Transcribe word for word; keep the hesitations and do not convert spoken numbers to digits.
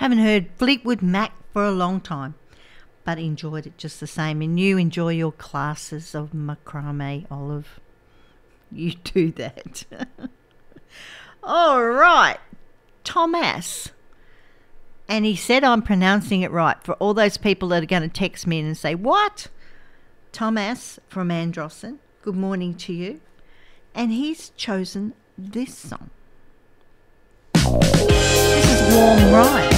Haven't heard Fleetwood Mac for a long time, but enjoyed it just the same. And you enjoy your classes of macrame, Olive. You do that. All right. Thomas. And he said I'm pronouncing it right for all those people that are going to text me in and say, what? Thomas from Androsson, good morning to you. And he's chosen this song. This is Warm Ride.